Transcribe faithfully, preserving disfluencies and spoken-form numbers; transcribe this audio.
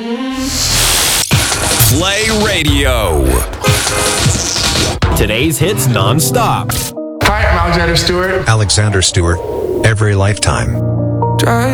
Play Radio. Today's hits non-stop. Hi, I'm Alexander Stewart. Alexander Stewart. Every lifetime.